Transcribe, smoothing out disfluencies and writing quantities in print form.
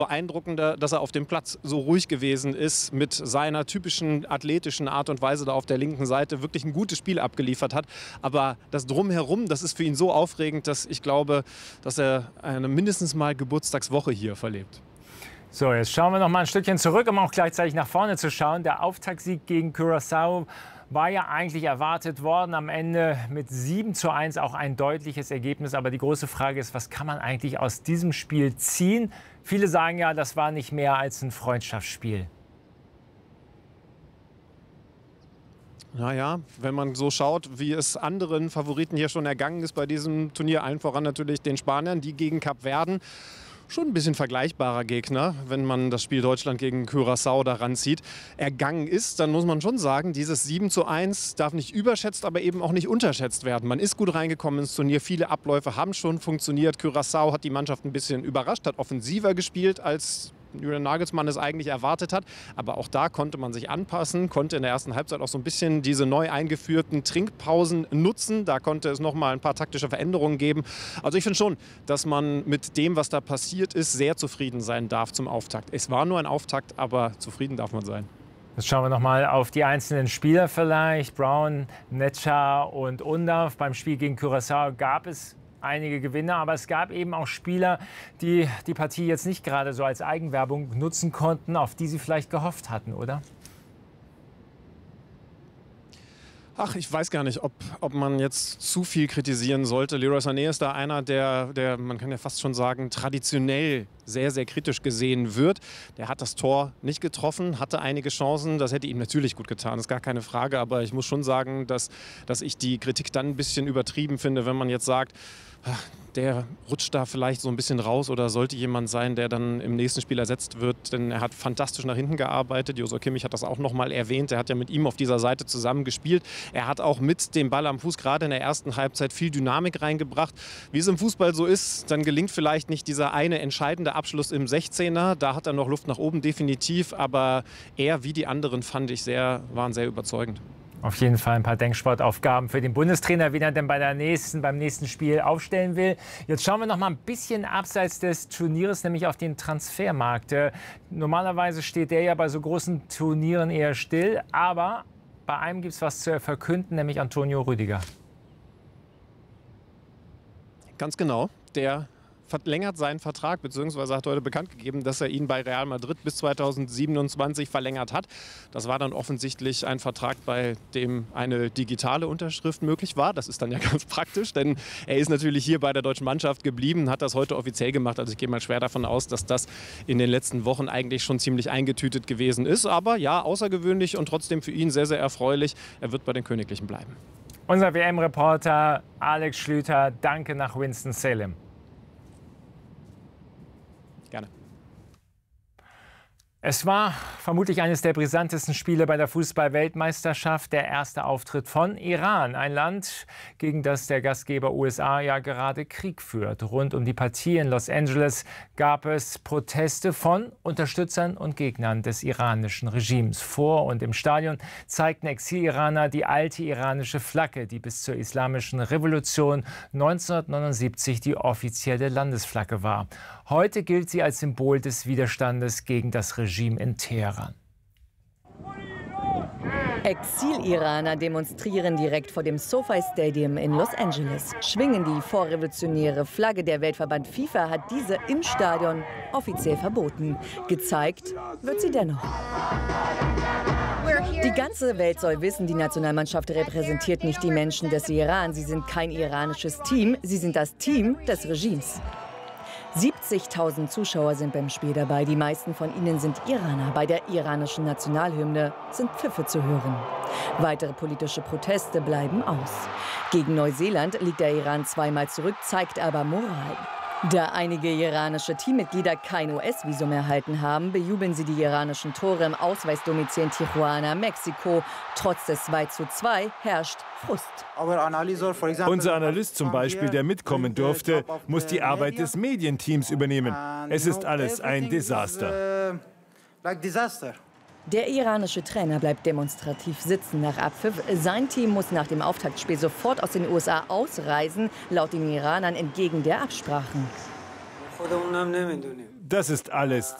Beeindruckender, dass er auf dem Platz so ruhig gewesen ist, mit seiner typischen athletischen Art und Weise da auf der linken Seite wirklich ein gutes Spiel abgeliefert hat. Aber das Drumherum, das ist für ihn so aufregend, dass ich glaube, dass er eine mindestens mal Geburtstagswoche hier verlebt. So, jetzt schauen wir noch mal ein Stückchen zurück, um auch gleichzeitig nach vorne zu schauen. Der Auftaktsieg gegen Curaçao war ja eigentlich erwartet worden. Am Ende mit 7:1 auch ein deutliches Ergebnis. Aber die große Frage ist, was kann man eigentlich aus diesem Spiel ziehen? Viele sagen ja, das war nicht mehr als ein Freundschaftsspiel. Naja, wenn man so schaut, wie es anderen Favoriten hier schon ergangen ist bei diesem Turnier, allen voran natürlich den Spaniern, die gegen Kap Verden, schon ein bisschen vergleichbarer Gegner, wenn man das Spiel Deutschland gegen Curaçao daran zieht, ergangen ist, dann muss man schon sagen, dieses 7:1 darf nicht überschätzt, aber eben auch nicht unterschätzt werden. Man ist gut reingekommen ins Turnier, viele Abläufe haben schon funktioniert. Curaçao hat die Mannschaft ein bisschen überrascht, hat offensiver gespielt, als Julian Nagelsmann es eigentlich erwartet hat. Aber auch da konnte man sich anpassen, konnte in der ersten Halbzeit auch so ein bisschen diese neu eingeführten Trinkpausen nutzen. Da konnte es noch mal ein paar taktische Veränderungen geben. Also ich finde schon, dass man mit dem, was da passiert ist, sehr zufrieden sein darf zum Auftakt. Es war nur ein Auftakt, aber zufrieden darf man sein. Jetzt schauen wir noch mal auf die einzelnen Spieler vielleicht. Brown, Netscher und Undav. Beim Spiel gegen Curaçao gab es einige Gewinner, aber es gab eben auch Spieler, die die Partie jetzt nicht gerade so als Eigenwerbung nutzen konnten, auf die sie vielleicht gehofft hatten, oder? Ach, ich weiß gar nicht, ob man jetzt zu viel kritisieren sollte. Leroy Sané ist da einer, der, man kann ja fast schon sagen, traditionell sehr, sehr kritisch gesehen wird. Der hat das Tor nicht getroffen, hatte einige Chancen. Das hätte ihm natürlich gut getan, ist gar keine Frage. Aber ich muss schon sagen, dass ich die Kritik dann ein bisschen übertrieben finde, wenn man jetzt sagt, der rutscht da vielleicht so ein bisschen raus oder sollte jemand sein, der dann im nächsten Spiel ersetzt wird. Denn er hat fantastisch nach hinten gearbeitet. Joshua Kimmich hat das auch noch mal erwähnt. Er hat ja mit ihm auf dieser Seite zusammen gespielt. Er hat auch mit dem Ball am Fuß gerade in der ersten Halbzeit viel Dynamik reingebracht. Wie es im Fußball so ist, dann gelingt vielleicht nicht dieser eine entscheidende Abschluss im 16er. Da hat er noch Luft nach oben, definitiv. Aber er wie die anderen, fand ich, waren sehr überzeugend. Auf jeden Fall ein paar Denksportaufgaben für den Bundestrainer, wen er denn beim nächsten Spiel aufstellen will. Jetzt schauen wir noch mal ein bisschen abseits des Turnieres, nämlich auf den Transfermarkt. Normalerweise steht der ja bei so großen Turnieren eher still, aber bei einem gibt es was zu verkünden, nämlich Antonio Rüdiger. Ganz genau. Der verlängert seinen Vertrag, beziehungsweise hat heute bekannt gegeben, dass er ihn bei Real Madrid bis 2027 verlängert hat. Das war dann offensichtlich ein Vertrag, bei dem eine digitale Unterschrift möglich war. Das ist dann ja ganz praktisch, denn er ist natürlich hier bei der deutschen Mannschaft geblieben, hat das heute offiziell gemacht. Also ich gehe mal schwer davon aus, dass das in den letzten Wochen eigentlich schon ziemlich eingetütet gewesen ist. Aber ja, außergewöhnlich und trotzdem für ihn sehr, sehr erfreulich. Er wird bei den Königlichen bleiben. Unser WM-Reporter Alex Schlüter, danke nach Winston-Salem. Gerne. Es war vermutlich eines der brisantesten Spiele bei der Fußball-Weltmeisterschaft. Der erste Auftritt von Iran, ein Land, gegen das der Gastgeber USA ja gerade Krieg führt. Rund um die Partie in Los Angeles gab es Proteste von Unterstützern und Gegnern des iranischen Regimes. Vor und im Stadion zeigten Exil-Iraner die alte iranische Flagge, die bis zur Islamischen Revolution 1979 die offizielle Landesflagge war. Heute gilt sie als Symbol des Widerstandes gegen das Regime in Teheran. Exil-Iraner demonstrieren direkt vor dem SoFi Stadium in Los Angeles, schwingen die vorrevolutionäre Flagge. Der Weltverband FIFA hat diese im Stadion offiziell verboten. Gezeigt wird sie dennoch. Die ganze Welt soll wissen, die Nationalmannschaft repräsentiert nicht die Menschen des Iran. Sie sind kein iranisches Team, sie sind das Team des Regimes. 70.000 Zuschauer sind beim Spiel dabei. Die meisten von ihnen sind Iraner. Bei der iranischen Nationalhymne sind Pfiffe zu hören. Weitere politische Proteste bleiben aus. Gegen Neuseeland liegt der Iran zweimal zurück, zeigt aber Moral. Da einige iranische Teammitglieder kein US-Visum erhalten haben, bejubeln sie die iranischen Tore im Ausweisdomizil in Tijuana, Mexiko. Trotz des 2:2 herrscht Frust. Unser Analyst zum Beispiel, der mitkommen durfte, muss die Arbeit des Medienteams übernehmen. Es ist alles ein Desaster. Der iranische Trainer bleibt demonstrativ sitzen nach Abpfiff. Sein Team muss nach dem Auftaktspiel sofort aus den USA ausreisen, laut den Iranern entgegen der Absprachen. Das ist alles